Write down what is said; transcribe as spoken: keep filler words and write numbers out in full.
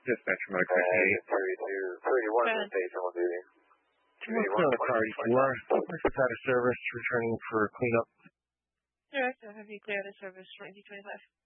Dispatch Mike Uh, thirty-two, thirty-one is the station on duty. Two one four, car eighty-four. This is out of service, returning for cleanup. Director, have you cleared the service twenty twenty-five?